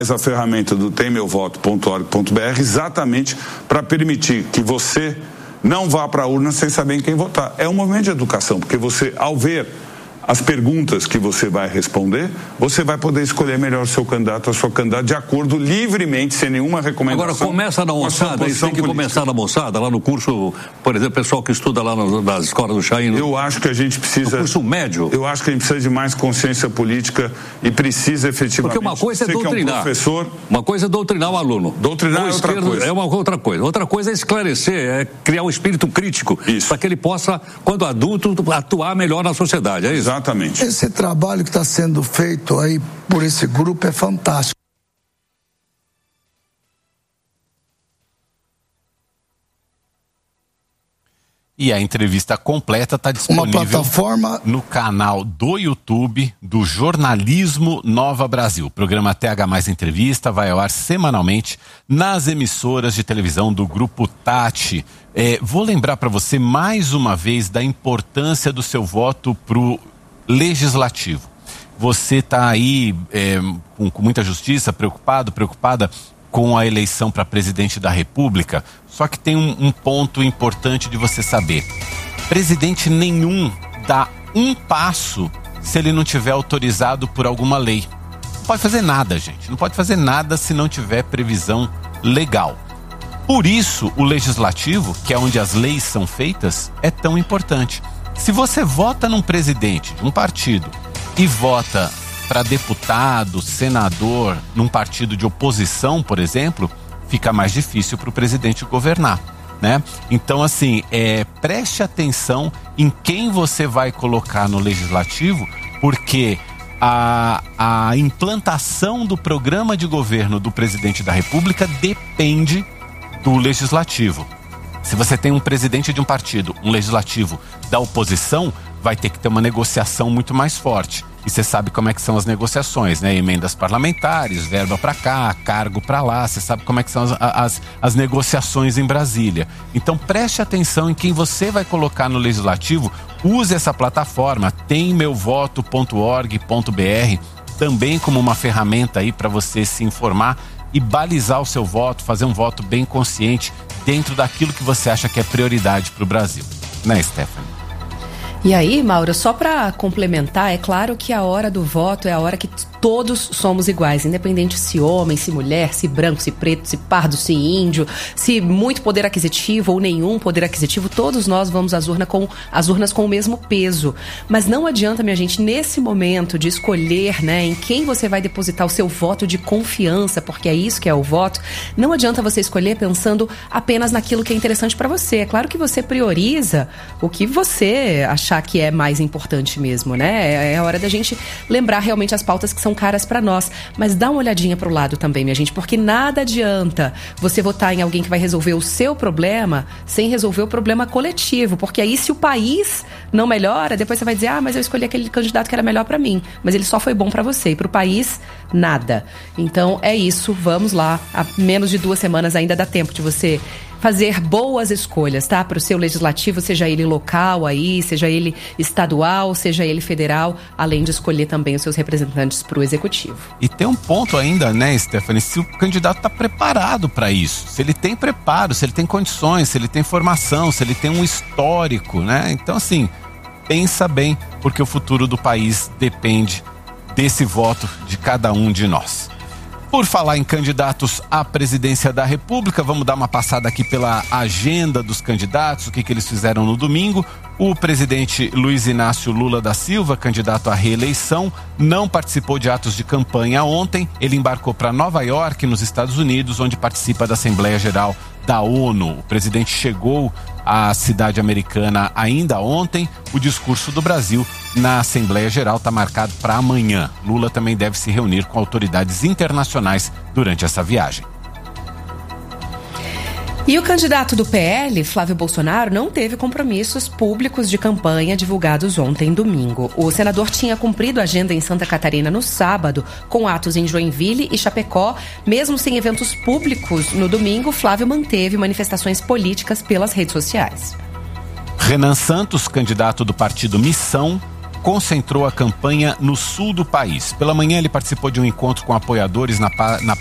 essa ferramenta do temmeuvoto.org.br exatamente para permitir que você não vá para a urna sem saber em quem votar. É um movimento de educação, porque você, ao ver as perguntas que você vai responder, você vai poder escolher melhor o seu candidato, a sua candidata, de acordo livremente, sem nenhuma recomendação. Agora, começa na moçada, isso tem que começar na moçada, lá no curso, por exemplo, pessoal que estuda lá nas escolas do Chain. Eu acho que a gente precisa... No curso médio? Eu acho que a gente precisa de mais consciência política e precisa efetivamente... Porque uma coisa é doutrinar. Professor, uma coisa é doutrinar o aluno. Doutrinar é outra coisa. É uma outra coisa. Outra coisa é esclarecer, é criar um espírito crítico, para que ele possa, quando adulto, atuar melhor na sociedade, é isso? Exatamente. Esse trabalho que está sendo feito aí por esse grupo é fantástico. E a entrevista completa está disponível no canal do YouTube do Jornalismo Nova Brasil. O programa TH Mais Entrevista vai ao ar semanalmente nas emissoras de televisão do Grupo Tati. Vou lembrar para você mais uma vez da importância do seu voto para o Legislativo. Você está aí com muita justiça, preocupada com a eleição para presidente da República, só que tem um ponto importante de você saber. Presidente nenhum dá um passo se ele não tiver autorizado por alguma lei. Não pode fazer nada, gente. Não pode fazer nada se não tiver previsão legal. Por isso, o Legislativo, que é onde as leis são feitas, é tão importante. Se você vota num presidente de um partido e vota para deputado, senador, num partido de oposição, por exemplo, fica mais difícil para o presidente governar, né? Então, assim, preste atenção em quem você vai colocar no Legislativo, porque a implantação do programa de governo do presidente da República depende do Legislativo. Se você tem um presidente de um partido, um legislativo da oposição, vai ter que ter uma negociação muito mais forte. E você sabe como é que são as negociações, né? Emendas parlamentares, verba para cá, cargo para lá. Você sabe como é que são as negociações em Brasília. Então preste atenção em quem você vai colocar no Legislativo. Use essa plataforma, temmeuvoto.org.br, também como uma ferramenta aí para você se informar e balizar o seu voto, fazer um voto bem consciente dentro daquilo que você acha que é prioridade para o Brasil. Né, Stephanie? E aí, Mauro, só para complementar, é claro que a hora do voto é a hora que todos somos iguais, independente se homem, se mulher, se branco, se preto, se pardo, se índio, se muito poder aquisitivo ou nenhum poder aquisitivo, todos nós vamos às urnas com o mesmo peso. Mas não adianta, minha gente, nesse momento de escolher, né, em quem você vai depositar o seu voto de confiança, porque é isso que é o voto, não adianta você escolher pensando apenas naquilo que é interessante para você. É claro que você prioriza o que você achar que é mais importante mesmo, né? É a hora da gente lembrar realmente as pautas que são caras para nós, mas dá uma olhadinha pro lado também, minha gente, porque nada adianta você votar em alguém que vai resolver o seu problema sem resolver o problema coletivo, porque aí se o país não melhora, depois você vai dizer, mas eu escolhi aquele candidato que era melhor para mim, mas ele só foi bom para você, e pro país, nada. Então é isso, vamos lá, há menos de 2 semanas ainda dá tempo de você fazer boas escolhas, tá? Para o seu legislativo, seja ele local aí, seja ele estadual, seja ele federal, além de escolher também os seus representantes para o executivo. E tem um ponto ainda, né, Stephanie, se o candidato está preparado para isso, se ele tem preparo, se ele tem condições, se ele tem formação, se ele tem um histórico, né? Então, assim, pensa bem, porque o futuro do país depende desse voto de cada um de nós. Por falar em candidatos à presidência da República, vamos dar uma passada aqui pela agenda dos candidatos, o que eles fizeram no domingo. O presidente Luiz Inácio Lula da Silva, candidato à reeleição, não participou de atos de campanha ontem. Ele embarcou para Nova York, nos Estados Unidos, onde participa da Assembleia Geral da ONU. O presidente chegou à cidade americana ainda ontem. O discurso do Brasil na Assembleia Geral está marcado para amanhã. Lula também deve se reunir com autoridades internacionais durante essa viagem. E o candidato do PL, Flávio Bolsonaro, não teve compromissos públicos de campanha divulgados ontem, domingo. O senador tinha cumprido a agenda em Santa Catarina no sábado, com atos em Joinville e Chapecó. Mesmo sem eventos públicos no domingo, Flávio manteve manifestações políticas pelas redes sociais. Renan Santos, candidato do partido Missão, concentrou a campanha no sul do país. Pela manhã ele participou de um encontro com apoiadores na